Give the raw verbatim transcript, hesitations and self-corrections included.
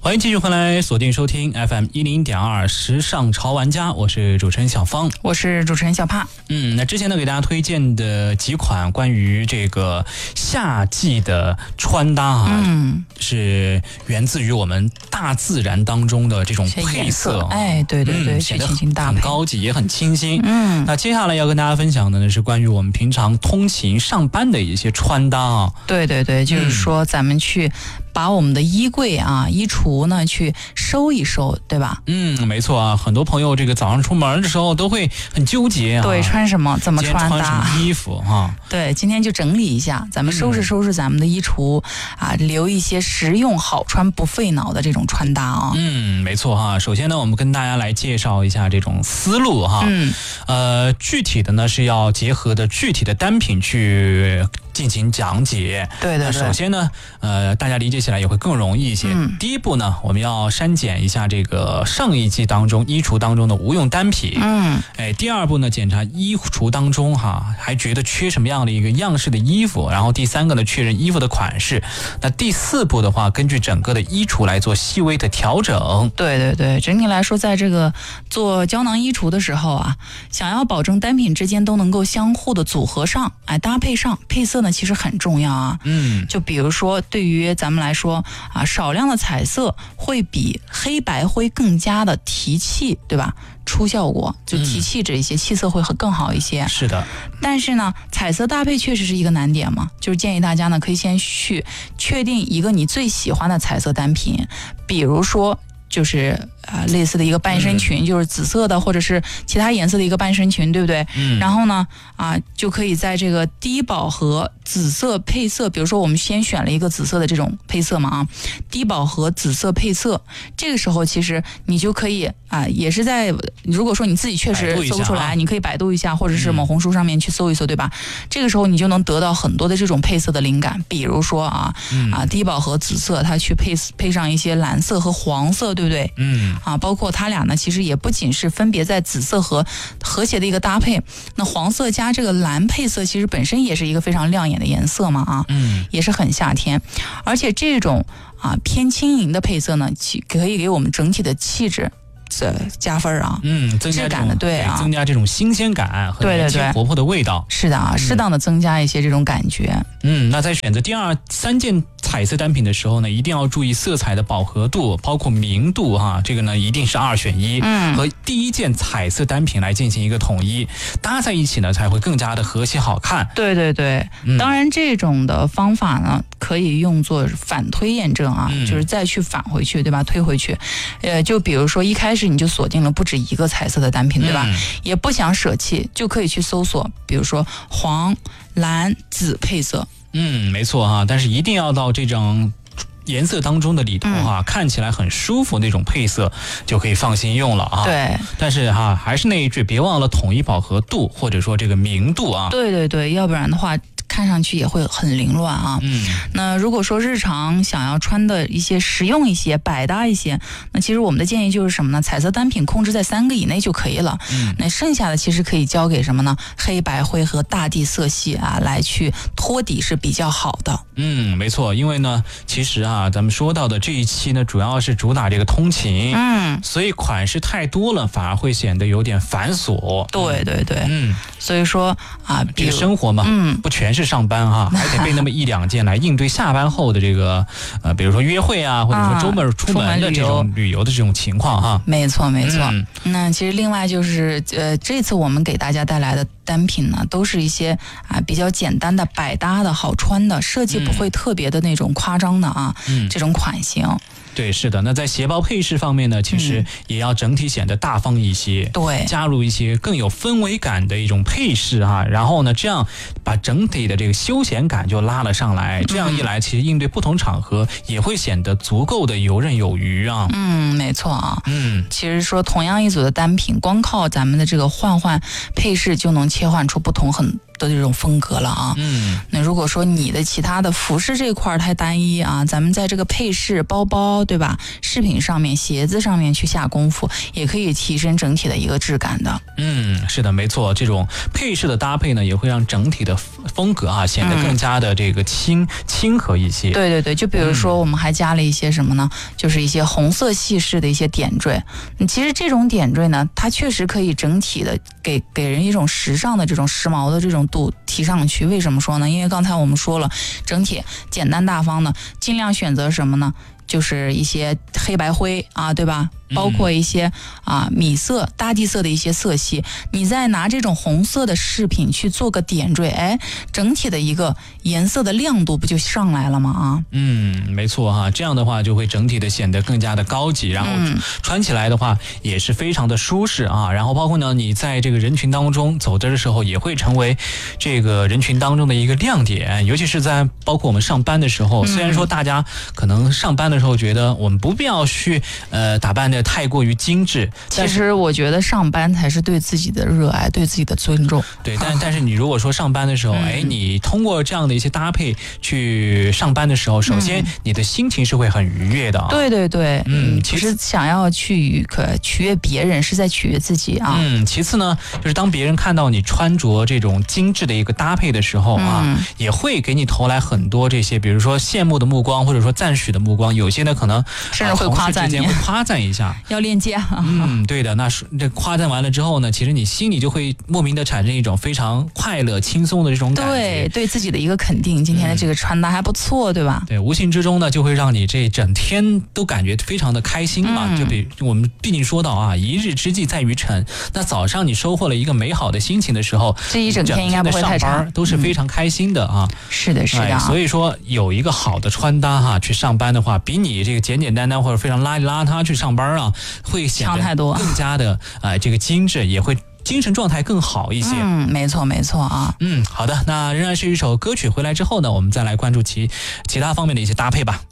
欢迎继续回来锁定收听 F M 一零点二时尚潮玩家，我是主持人小芳， 我是主持人小帕。 嗯，那之前呢给大家推荐的几款关于这个夏季的穿搭啊，嗯，是源自于我们大自然当中的这种配色， 哎，对对对， 显得很高级也很清新。嗯，那接下来要跟大家分享的呢是关于我们平常通勤上班的一些穿搭啊。 对对对，就是说咱们去把我们的衣柜啊、衣橱呢去收一收，对吧？ 嗯，没错啊，很多朋友这个早上出门的时候都会很纠结啊， 对，穿什么，怎么穿搭， 穿什么衣服哈。 对，今天就整理一下，咱们收拾收拾咱们的衣橱、嗯、啊，留一些实用、好穿、不费脑的这种穿搭啊。 嗯，没错哈。首先呢，我们跟大家来介绍一下这种思路哈。嗯，呃，具体的呢是要结合的具体的单品去进行讲解。 对对对。 首先呢，呃，大家理解起来也会更容易一些。嗯、第一步呢，我们要删减一下这个上一季当中衣橱当中的无用单品。嗯。哎，第二步呢，检查衣橱当中哈，还觉得缺什么样的一个样式的衣服。然后第三个呢，确认衣服的款式。那第四步的话，根据整个的衣橱来做细微的调整。 对对对，整体来说，在这个做胶囊衣橱的时候啊，想要保证单品之间都能够相互的组合上，哎，搭配上，配色呢其实很重要啊。嗯，就比如说对于咱们来说啊，少量的彩色会比黑白灰更加的提气，对吧？出效果，就提气质一些、嗯、气色会更好一些。 是的。 但是呢，彩色搭配确实是一个难点嘛，就是建议大家呢可以先去确定一个你最喜欢的彩色单品，比如说就是啊、呃，类似的一个半身裙、嗯，就是紫色的或者是其他颜色的一个半身裙，对不对？嗯。然后呢，啊、呃，就可以在这个低饱和紫色配色，比如说我们先选了一个紫色的这种配色嘛啊，低饱和紫色配色，这个时候其实你就可以啊、呃，也是在如果说你自己确实搜不出来，你可以百度一下，或者是某红书上面去搜一搜，对吧？嗯、这个时候你就能得到很多的这种配色的灵感，比如说啊、嗯、啊，低饱和紫色，它去配配上一些蓝色和黄色，对不对？嗯。啊，包括它俩呢，其实也不仅是分别在紫色和和谐的一个搭配，那黄色加这个蓝配色，其实本身也是一个非常亮眼的颜色嘛，啊，嗯，也是很夏天，而且这种啊偏轻盈的配色呢，可以给我们整体的气质加分啊， 嗯，增加质感的，对啊， 增加这种新鲜感和年轻活泼的味道。 是的啊， 嗯、 适当的增加一些这种感觉。 嗯，那在选择第二三件彩色单品的时候呢，一定要注意色彩的饱和度，包括明度哈，这个呢一定是二选一，嗯，和第一件彩色单品来进行一个统一，搭在一起呢才会更加的和谐好看。 对对对，嗯、当然这种的方法呢可以用作反推验证啊，嗯、就是再去返回去，对吧？推回去，呃，就比如说一开始你就锁定了不止一个彩色的单品，对吧？嗯、也不想舍弃，就可以去搜索，比如说黄、蓝、紫配色。 嗯，没错哈，但是一定要到这种颜色当中的里头哈、嗯，看起来很舒服那种配色就可以放心用了啊。 对， 但是哈，还是那一句，别忘了统一饱和度或者说这个明度啊。 对对对，要不然的话看上去也会很凌乱啊。嗯，那如果说日常想要穿的一些实用一些、百搭一些，那其实我们的建议就是什么呢？彩色单品控制在三个以内就可以了。嗯，那剩下的其实可以交给什么呢？黑白灰和大地色系啊来去托底是比较好的。 嗯，没错，因为呢，其实啊，咱们说到的这一期呢，主要是主打这个通勤，嗯，所以款式太多了，反而会显得有点繁琐。 对对对，嗯，所以说啊， 这个生活嘛，嗯，不全是上班哈，还得备那么一两件来应对下班后的这个呃，比如说约会啊，或者说周末出门的这种旅游的这种情况哈。 没错没错。嗯、那其实另外就是呃，这次我们给大家带来的单品呢，都是一些啊比较简单的、百搭的好穿的，设计不会特别的那种夸张的啊，嗯、这种款型。 对，是的。那在鞋包配饰方面呢，其实也要整体显得大方一些，对、嗯，加入一些更有氛围感的一种配饰哈，然后呢，这样把整体的这个休闲感就拉了上来。这样一来，其实应对不同场合也会显得足够的游刃有余啊。 嗯，没错啊。嗯，其实说同样一组的单品，光靠咱们的这个换换配饰，就能切换出不同很的这种风格了啊。 嗯， 那如果说你的其他的服饰这一块太单一啊，咱们在这个配饰、包包，对吧？饰品上面、鞋子上面去下功夫，也可以提升整体的一个质感的。 嗯，是的，没错，这种配饰的搭配呢，也会让整体的风格啊显得更加的这个亲、嗯、亲和一些。 对对对，就比如说我们还加了一些什么呢？嗯、就是一些红色系饰的一些点缀。其实这种点缀呢，它确实可以整体的给给人一种时尚的这种时髦的这种度提上去。为什么说呢？因为刚才我们说了，整体简单大方的，尽量选择什么呢？就是一些黑白灰啊，对吧？包括一些啊米色、大地色的一些色系，你再拿这种红色的饰品去做个点缀，哎，整体的一个颜色的亮度不就上来了吗？啊， 嗯，没错哈，这样的话就会整体的显得更加的高级，然后穿起来的话也是非常的舒适啊。然后包括呢，你在这个人群当中走的时候，也会成为这个人群当中的一个亮点，尤其是在包括我们上班的时候，虽然说大家可能上班的时候觉得我们不必要去呃打扮的太过于精致， 其实我觉得上班才是对自己的热爱，对自己的尊重。 对，但但是你如果说上班的时候，哎、嗯，你通过这样的一些搭配去上班的时候，首先你的心情是会很愉悦的、啊。 对对对，嗯，其实想要去可取悦别人，是在取悦自己啊。 嗯，其次呢，就是当别人看到你穿着这种精致的一个搭配的时候啊，嗯、也会给你投来很多这些，比如说羡慕的目光，或者说赞许的目光。有些呢，可能甚至会夸赞你， 会夸赞一下。 要链接啊。 嗯，对的。那这夸赞完了之后呢，其实你心里就会莫名的产生一种非常快乐、轻松的这种感觉。 对，对自己的一个肯定，今天的这个穿搭还不错，嗯、对吧？ 对，无形之中呢，就会让你这整天都感觉非常的开心嘛。嗯、就比我们毕竟说到啊，一日之计在于晨。那早上你收获了一个美好的心情的时候， 这一整天应该不会太差， 都是非常开心的啊。 嗯、是的，是的、啊哎。 所以说，有一个好的穿搭哈，去上班的话，比你这个简简单单或者非常邋里邋遢去上班啊，会显得更加的啊、呃、这个精致，也会精神状态更好一些。 嗯，没错没错啊。 嗯，好的，那仍然是一首歌曲，回来之后呢，我们再来关注其其他方面的一些搭配吧。